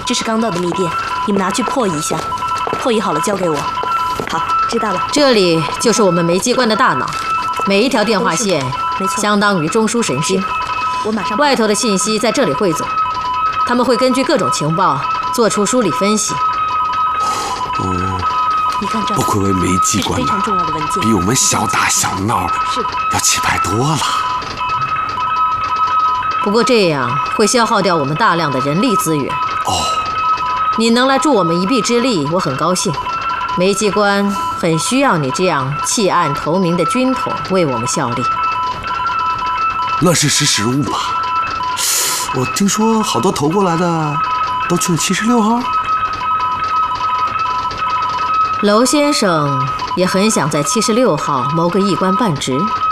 这是刚到的密电，你们拿去破译一下，破译好了交给我。好，知道了。 这里就是我们煤机关的大脑，每一条电话线相当于中枢神经。 我马上。 外头的信息在这里汇总，他们会根据各种情报做出梳理分析。 哦， 你看这， 不愧为煤机关非常重要的文件， 比我们小打小闹要气派多了。 不过这样会消耗掉我们大量的人力资源。 哦， 你能来助我们一臂之力，我很高兴。煤机关很需要你这样弃暗投明的军统为我们效力。 乱世识时务吧。我听说好多投过来的都去了76号。 娄先生也很想在76号谋个一官半职。